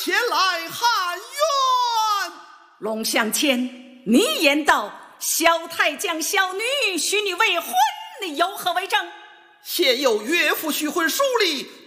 前来喊冤。 龙向前，你言道小太将小女许你为婚，你有何为证？ 现有岳父许婚书里